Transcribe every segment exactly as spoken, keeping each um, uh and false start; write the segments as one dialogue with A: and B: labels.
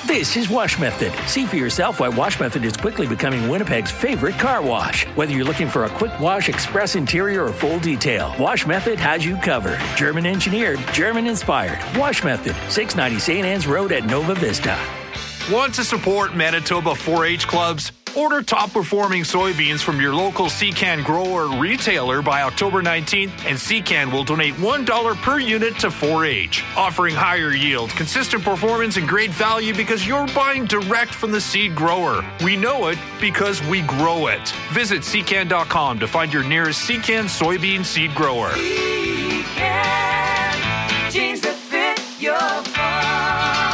A: This is Wash Method. See for yourself why Wash Method is quickly becoming Winnipeg's favorite car wash. Whether you're looking for a quick wash, express interior, or full detail, Wash Method has you covered. German engineered, German inspired. Wash Method, six ninety Saint Anne's Road at Nova Vista.
B: Want to support Manitoba four H clubs? Order top-performing soybeans from your local Secan grower retailer by October nineteenth, and Secan will donate one dollar per unit to four H, offering higher yield, consistent performance, and great value because you're buying direct from the seed grower. We know it because we grow it. Visit secan dot com to find your nearest Secan soybean seed grower.
C: Secan, jeans that fit your farm.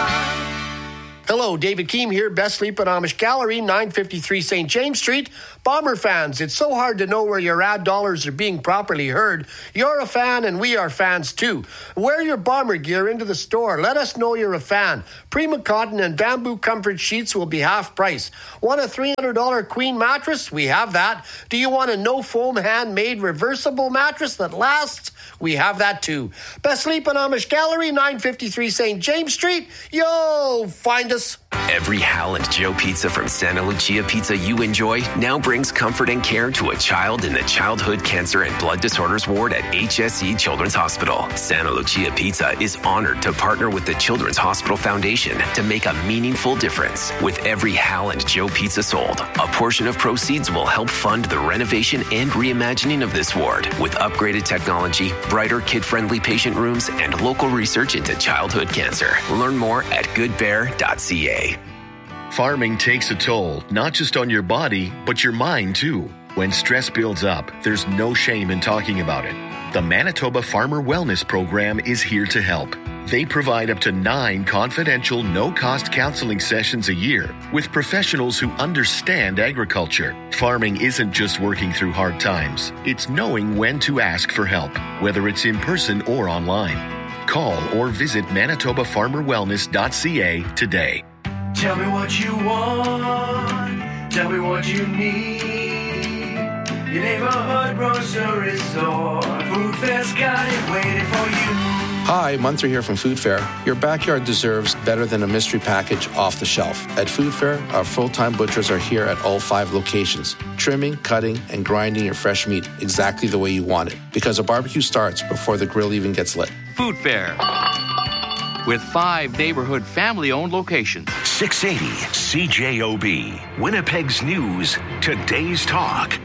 D: Hello, David Keem here, Best Sleep at Amish Gallery, nine fifty-three Saint James Street. Bomber fans, it's so hard to know where your ad dollars are being properly heard. You're a fan and we are fans too. Wear your Bomber gear into the store. Let us know you're a fan. Prima Cotton and Bamboo Comfort Sheets will be half price. Want a three hundred dollars queen mattress? We have that. Do you want a no-foam handmade reversible mattress that lasts? We have that too. Best Sleep at Amish Gallery, nine fifty-three Saint James Street. Yo, find us.
E: Every Hal and Joe pizza from Santa Lucia Pizza you enjoy now brings comfort and care to a child in the Childhood Cancer and Blood Disorders Ward at H S C Children's Hospital. Santa Lucia Pizza is honored to partner with the Children's Hospital Foundation to make a meaningful difference. With every Hal and Joe pizza sold, a portion of proceeds will help fund the renovation and reimagining of this ward with upgraded technology, brighter kid-friendly patient rooms, and local research into childhood cancer. Learn more at good bear dot c a.
F: Farming takes a toll, not just on your body, but your mind too. When stress builds up, there's no shame in talking about it. The Manitoba Farmer Wellness Program is here to help. They provide up to nine confidential, no-cost counseling sessions a year with professionals who understand agriculture. Farming isn't just working through hard times. It's knowing when to ask for help, whether it's in person or online. Call or visit manitoba farmer wellness dot c a today.
C: Tell me what you want. Tell me what you need. Your neighborhood grocery store. Food Fair's got it waiting for you.
G: Hi, Munter here from Food Fair. Your backyard deserves better than a mystery package off the shelf. At Food Fair, our full-time butchers are here at all five locations, trimming, cutting, and grinding your fresh meat exactly the way you want it. Because a barbecue starts before the grill even gets lit.
H: Food Fair. With five neighborhood family-owned locations.
I: six eighty C J O B, Winnipeg's News, Today's Talk.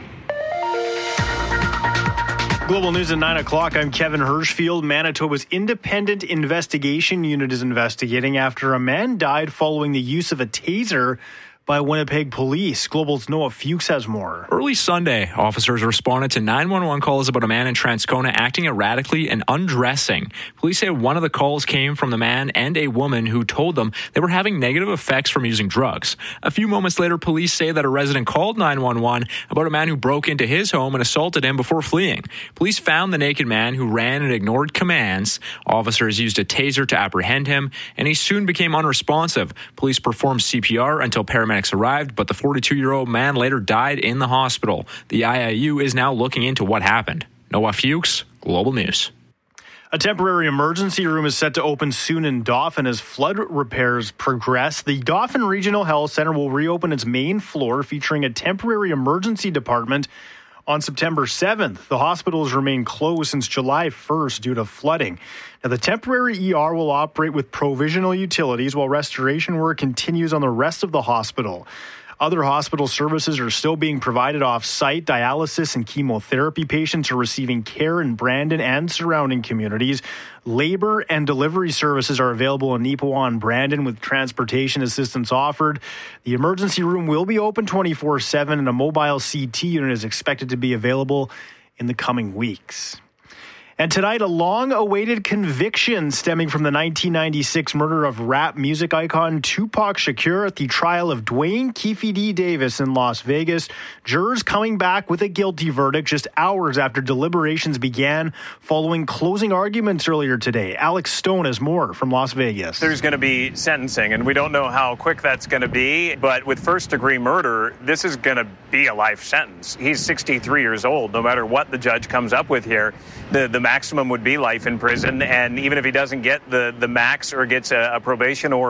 J: Global News at nine o'clock. I'm Kevin Hirschfield. Manitoba's Independent Investigation Unit is investigating after a man died following the use of a taser by Winnipeg police. Global's Noah Fuchs has more.
K: Early Sunday, officers responded to nine one one calls about a man in Transcona acting erratically and undressing. Police say one of the calls came from the man and a woman who told them they were having negative effects from using drugs. A few moments later, police say that a resident called nine one one about a man who broke into his home and assaulted him before fleeing. Police found the naked man who ran and ignored commands. Officers used a taser to apprehend him, and he soon became unresponsive. Police performed C P R until paramedics arrived, but the forty-two-year-old man later died in the hospital. The I I U is now looking into what happened. Noah Fuchs, Global News.
J: A temporary emergency room is set to open soon in Dauphin as flood repairs progress. The Dauphin Regional Health Centre will reopen its main floor, featuring a temporary emergency department on September seventh. The hospital has remained closed since July first due to flooding. Now, the temporary E R will operate with provisional utilities while restoration work continues on the rest of the hospital. Other hospital services are still being provided off-site. Dialysis and chemotherapy patients are receiving care in Brandon and surrounding communities. Labor and delivery services are available in Neepawa and Brandon with transportation assistance offered. The emergency room will be open twenty-four seven and a mobile C T unit is expected to be available in the coming weeks. And tonight, a long-awaited conviction stemming from the nineteen ninety-six murder of rap music icon Tupac Shakur at the trial of Dwayne Keefe D. Davis in Las Vegas. Jurors coming back with a guilty verdict just hours after deliberations began following closing arguments earlier today. Alex Stone has more from Las Vegas.
L: There's going to be sentencing, and we don't know how quick that's going to be. But with first-degree murder, this is going to be a life sentence. He's sixty-three years old. No matter what the judge comes up with here, the, the maximum would be life in prison, and even if he doesn't get the, the max or gets a, a probation or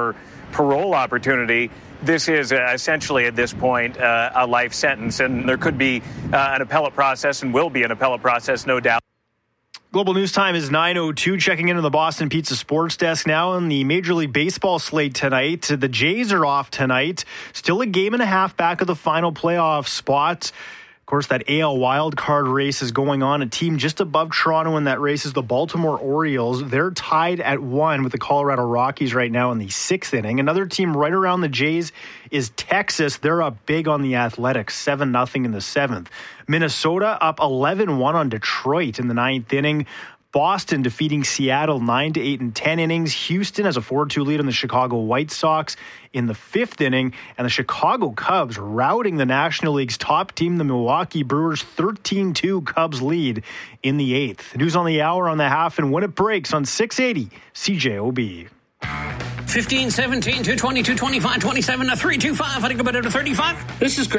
L: parole opportunity. This is uh, essentially at this point uh, a life sentence, and there could be uh, an appellate process and will be an appellate process, no doubt.
J: Global News Time is nine oh two, checking into the Boston Pizza Sports Desk now in the Major League Baseball slate tonight. The Jays are off tonight. Still a game and a half back of the final playoff spot. Of course, that A L wildcard race is going on. A team just above Toronto in that race is the Baltimore Orioles. They're tied at one with the Colorado Rockies right now in the sixth inning. Another team right around the Jays is Texas. They're up big on the Athletics, seven nothing in the seventh. Minnesota up eleven one on Detroit in the ninth inning. Boston defeating Seattle nine to eight in ten innings. Houston has a four two lead on the Chicago White Sox in the fifth inning. And the Chicago Cubs routing the National League's top team, the Milwaukee Brewers, thirteen two Cubs lead in the eighth. News on the hour on the half and when it breaks on six eighty C J O B.
M: fifteen, seventeen, two twenty, two twenty-five, twenty-seven, three two five. I think about it to thirty-five.
D: This is Greg.